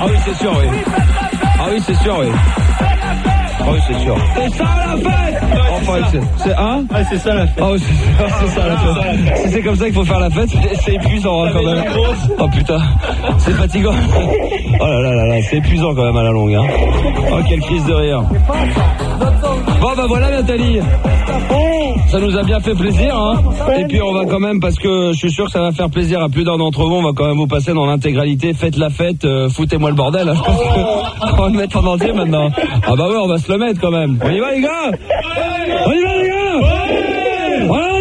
Ah oui, c'est sûr, oui. Ah oui, c'est sûr, oui. Ah oui, c'est sûr. C'est ça la fête. Enfin, c'est hein? Ah, c'est ça la fête. Ah oui, c'est ça la fête. Si c'est comme ça qu'il faut faire la fête, c'est épuisant hein, quand même. Oh putain, c'est fatigant. Oh là là là là, c'est épuisant quand même à la longue. Hein. Oh, quelle crise de rire. Bon bah voilà Nathalie. Ça nous a bien fait plaisir hein. Et puis on va quand même, parce que je suis sûr que ça va faire plaisir à plus d'un d'entre vous, on va quand même vous passer dans l'intégralité. Faites la fête, foutez-moi le bordel hein. On va le mettre en entier maintenant. Ah bah ouais, on va se le mettre quand même. On y va les gars. On y va les gars. Voilà.